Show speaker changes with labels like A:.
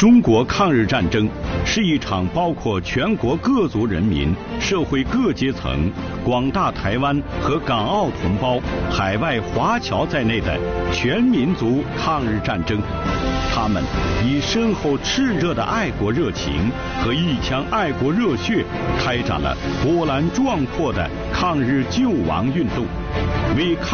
A: 中国抗日战争是一场包括全国各族人民、社会各阶层、广大台湾和港澳同胞、海外华侨在内的全民族抗日战争。他们以深厚炽热的爱国热情和一腔爱国热血，开展了波澜壮阔的抗日救亡运动，为抗